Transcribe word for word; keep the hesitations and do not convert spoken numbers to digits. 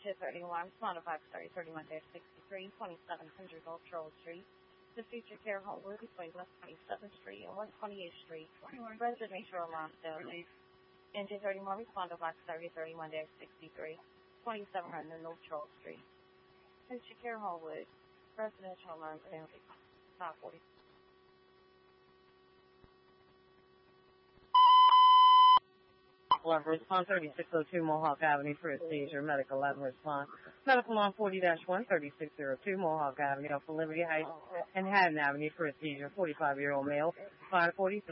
two thirty-one, respond to five thirty, thirty-one sixty-three, twenty-seven hundred Old Troll Street. The Future Care Home will be between West twenty-seventh Street and West twenty-eighth Street. Residential alarm sales. N J thirty-one, respond to five thirty, thirty-one sixty-three, twenty-seven hundred North Troll Street. Future Care Homewood, residential alarm sales, five forty. Love response thirty-six oh two Mohawk Avenue for a seizure. Medical eleven response. Medical on forty dash one thirty-six oh two Mohawk Avenue off of Liberty Heights and Haddon Avenue for a seizure. forty-five-year-old male. five forty-three.